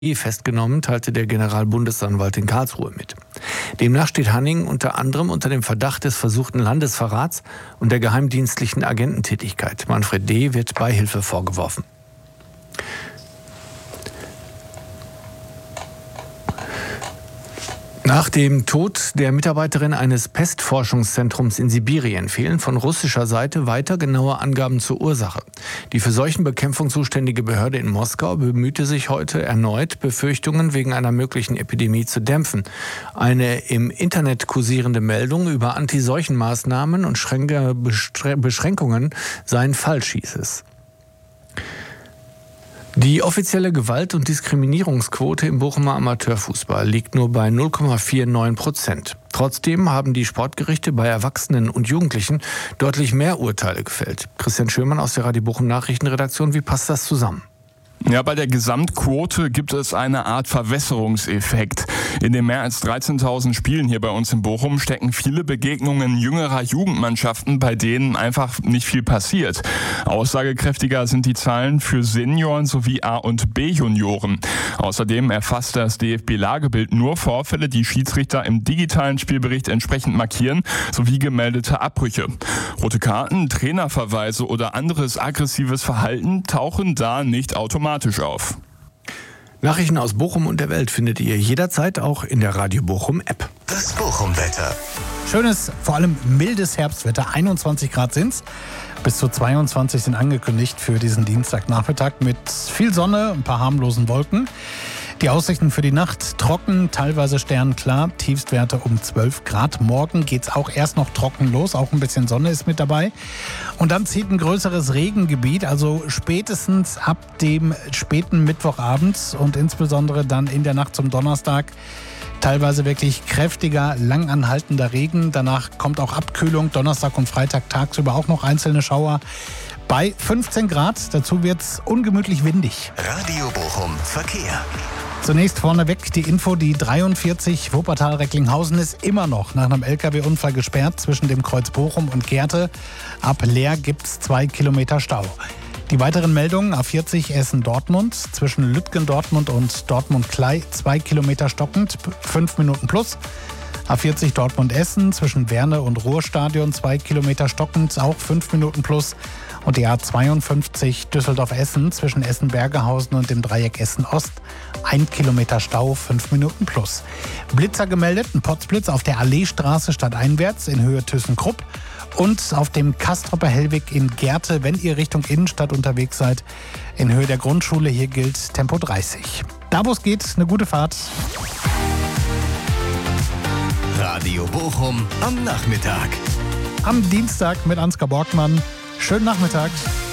festgenommen, teilte der Generalbundesanwalt in Karlsruhe mit. Demnach steht Hanning unter anderem unter dem Verdacht des versuchten Landesverrats und der geheimdienstlichen Agententätigkeit. Manfred D. wird Beihilfe vorgeworfen. Nach dem Tod der Mitarbeiterin eines Pestforschungszentrums in Sibirien fehlen von russischer Seite weiter genaue Angaben zur Ursache. Die für Seuchenbekämpfung zuständige Behörde in Moskau bemühte sich heute erneut, Befürchtungen wegen einer möglichen Epidemie zu dämpfen. Eine im Internet kursierende Meldung über Antiseuchenmaßnahmen und Beschränkungen seien falsch, hieß es. Die offizielle Gewalt- und Diskriminierungsquote im Bochumer Amateurfußball liegt nur bei 0,49%. Trotzdem haben die Sportgerichte bei Erwachsenen und Jugendlichen deutlich mehr Urteile gefällt. Christian Schürmann aus der Radio Bochum Nachrichtenredaktion, wie passt das zusammen? Ja, bei der Gesamtquote gibt es eine Art Verwässerungseffekt. In den mehr als 13.000 Spielen hier bei uns in Bochum stecken viele Begegnungen jüngerer Jugendmannschaften, bei denen einfach nicht viel passiert. Aussagekräftiger sind die Zahlen für Senioren sowie A- und B-Junioren. Außerdem erfasst das DFB-Lagebild nur Vorfälle, die Schiedsrichter im digitalen Spielbericht entsprechend markieren, sowie gemeldete Abbrüche. Rote Karten, Trainerverweise oder anderes aggressives Verhalten tauchen da nicht automatisch auf. Nachrichten aus Bochum und der Welt findet ihr jederzeit auch in der Radio Bochum App. Das Bochum-Wetter. Schönes, vor allem mildes Herbstwetter. 21 Grad sind's. Bis zu 22 sind angekündigt für diesen Dienstagnachmittag mit viel Sonne, ein paar harmlosen Wolken. Die Aussichten für die Nacht trocken, teilweise sternklar, Tiefstwerte um 12 Grad. Morgen geht's auch erst noch trocken los, auch ein bisschen Sonne ist mit dabei. Und dann zieht ein größeres Regengebiet, also spätestens ab dem späten Mittwochabend und insbesondere dann in der Nacht zum Donnerstag teilweise wirklich kräftiger, langanhaltender Regen. Danach kommt auch Abkühlung, Donnerstag und Freitag tagsüber auch noch einzelne Schauer. Bei 15 Grad, dazu wird's ungemütlich windig. Radio Bochum Verkehr. Zunächst vorneweg die Info, die 43 Wuppertal-Recklinghausen ist immer noch nach einem LKW-Unfall gesperrt zwischen dem Kreuz Bochum und Gerte. Ab Leer gibt's 2 Kilometer Stau. Die weiteren Meldungen: A40 Essen-Dortmund, zwischen Lütgendortmund und Dortmund-Klei 2 Kilometer stockend, 5 Minuten plus. A40 Dortmund-Essen, zwischen Werne und Ruhrstadion 2 Kilometer stockend, auch 5 Minuten plus. Und die A52 Düsseldorf-Essen, zwischen Essen-Bergehausen und dem Dreieck Essen-Ost 1 Kilometer Stau, 5 Minuten plus. Blitzer gemeldet, ein Potzblitz auf der Alleestraße stadteinwärts in Höhe ThyssenKrupp und auf dem Kastropper Hellweg in Gerte, wenn ihr Richtung Innenstadt unterwegs seid, in Höhe der Grundschule. Hier gilt Tempo 30. Da wo es geht, eine gute Fahrt. Radio Bochum am Nachmittag. Am Dienstag mit Ansgar Borgmann. Schönen Nachmittag.